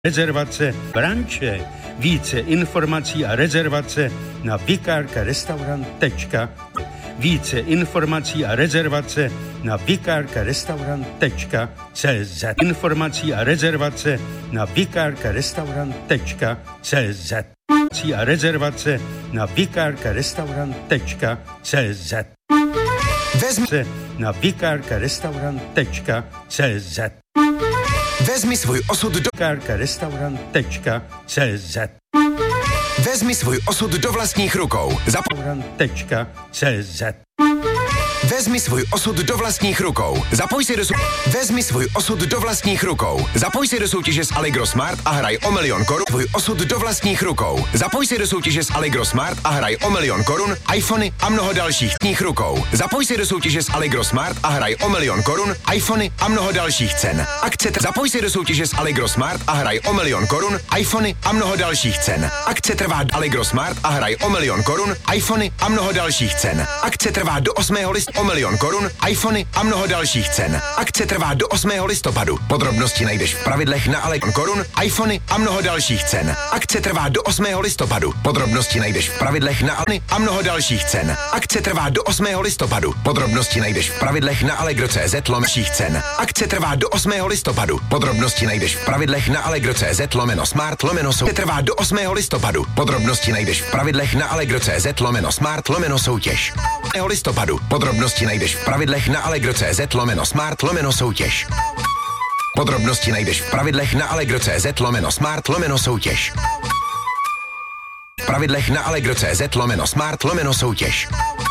Rezervace branče. Více informací a rezervace na vikarkarestaurant.cz. Více informací a rezervace na vikarkarestaurant.cz. Informací a rezervace na vikarkarestaurant.cz. A rezervace na vikarkarestaurant.cz. Vezmi se na vikarkarestaurant.cz. Vezmi svůj osud do vikarkarestaurant.cz. Vezmi svůj osud do vlastních rukou. Restaurant.cz. Vezmi svůj osud do vlastních rukou. Vezmi svůj osud do vlastních rukou. Zapoj se do soutěže s Allegro Smart a hraj o 1 000 000 korun. Svůj osud do vlastních rukou. Zapoj se do soutěže s Allegro Smart a hraj o 1 000 000 korun, iPhony a mnoho dalších rukou. Zapoj se do soutěže s Allegro Smart a hraj o 1 000 000 korun, iPhony a mnoho dalších cen. Zapoj se do soutěže s Allegro Smart a hraj o 1 000 000 korun, iPhony a mnoho dalších cen. Akce trvá do Allegro Smart a hraj o 1 000 000 korun, iPhony a mnoho dalších cen. Akce trvá do 8. listopadu. O 1 000 000 korun, iPhony a mnoho dalších cen. Akce trvá do 8. listopadu. Podrobnosti najdeš v pravidlech na Allegro korun, iPhony a mnoho dalších cen. Akce trvá do 8. listopadu. Podrobnosti najdeš v pravidlech na Allegro a mnoho dalších cen. Akce trvá do 8. listopadu. Podrobnosti najdeš v pravidlech na allegro.cz cen. Akce trvá do 8. listopadu. Podrobnosti najdeš v pravidlech na allegro.cz/smart/soutěž. Trvá do 8. listopadu. Podrobnosti najdeš v pravidlech na allegro.cz/smart/soutěž. Listopadu. Podrobnosti najdeš v pravidlech na allegro.cz/smart/soutěž. Podrobnosti najdeš v pravidlech na allegro.cz/smart/soutěž. V pravidlech na allegro.cz/smart/soutěž.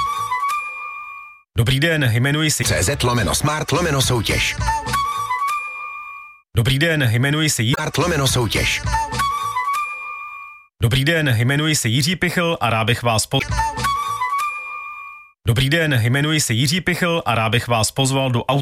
Dobrý den, jmenuji se CZ/smart/soutěž. Dobrý den, jmenuji se Smart/soutěž. Dobrý den, jmenuji se Jiří Pichl a rád bych vás Dobrý den, jmenuji se Jiří Pichl a rád bych vás pozval do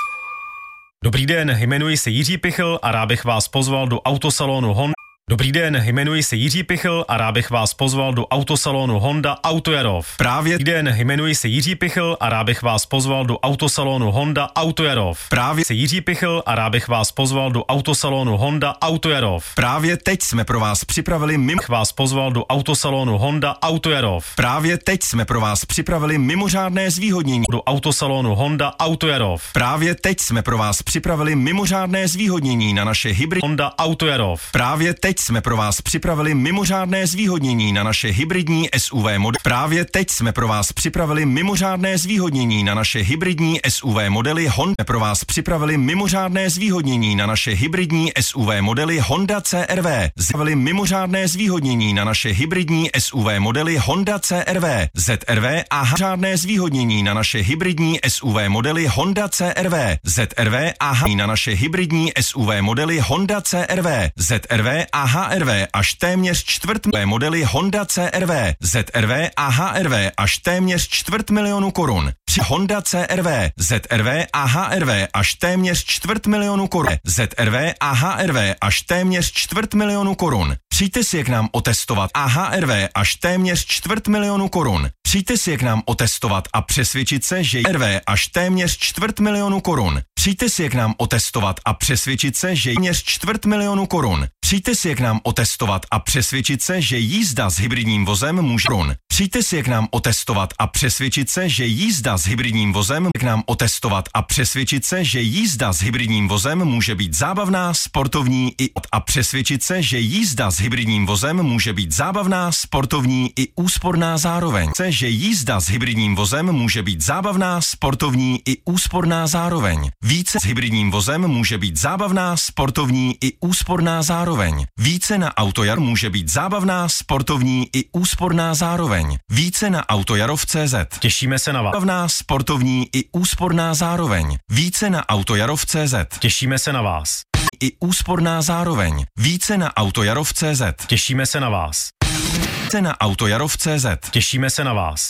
Dobrý den, jmenuji se Jiří Pichl a rád bych vás pozval do autosalonu Honda. Dobrý den, jmenuji se Jiří Pichl a rád bych vás pozval do autosalonu Honda Autojarov. Právě. Dobrý den, jmenuji se Jiří Pichl a rád bych vás pozval do autosalonu Honda Autojarov. Právě Se Jiří Pichl a rád bych vás pozval do autosalonu Honda Autojarov. Právě teď jsme pro vás připravili Vás pozval do autosalonu Honda Autojarov. Právě teď jsme pro vás připravili mimořádné zvýhodnění. Do autosalonu Honda Autojarov. Právě teď jsme pro vás připravili mimořádné zvýhodnění na naše hybridní Honda Autojarov. Právě teď jsme pro vás připravili mimořádné zvýhodnění na naše hybridní SUV modely. Právě teď jsme pro vás připravili mimořádné zvýhodnění na naše hybridní SUV modely Honda. Pro vás připravili mimořádné zvýhodnění na naše hybridní SUV modely Honda CR-V. Zavili mimořádné zvýhodnění na naše hybridní SUV modely Honda CR-V, ZR-V a žádné zvýhodnění na naše hybridní SUV modely Honda CR-V, ZR-V a na naše hybridní SUV modely Honda CR-V, ZR-V a HR-V až téměř modely Honda CR-V, ZR-V a HR-V až téměř 250 000 korun. Při Honda CR-V, ZR-V a HR-V až téměř 250 000 korun. ZR-V a HR-V až téměř 250 000 korun. Přijďte si je k nám otestovat a HR-V až téměř 250 000 korun. Přijďte si je k nám otestovat a přesvědčit se, že HR-V až téměř 250 000 korun. Přijďte si je k nám otestovat a přesvědčit se, že téměř 250 000 korun. Přijďte si je k nám otestovat a přesvědčit se, že jízda s hybridním vozem může Přijďte si je k nám otestovat a přesvědčit se, že jízda s hybridním vozem k nám otestovat a přesvědčit se, že jízda s hybridním vozem může být zábavná, sportovní i a přesvědčit se, že jízda s hybridním vozem může být zábavná, sportovní i úsporná zároveň. Že jízda s hybridním vozem může být zábavná, sportovní i úsporná zároveň. Více s hybridním vozem může být zábavná, sportovní i úsporná zároveň. Více na Autojar může být zábavná, sportovní i úsporná zároveň. Více na Autojarov.cz. Těšíme se na vás. Zábavná, sportovní i úsporná zároveň. Více na Autojarov.cz. Těšíme se na vás. I úsporná zároveň. Více na Autojarov.cz. Těšíme se na vás. Více na Autojarov.cz. Těšíme se na vás.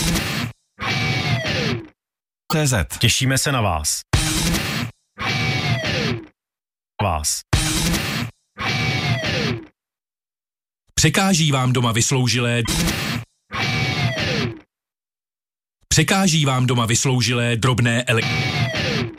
CZ. Těšíme se na vás. Vás. Překáží vám doma vysloužilé drobné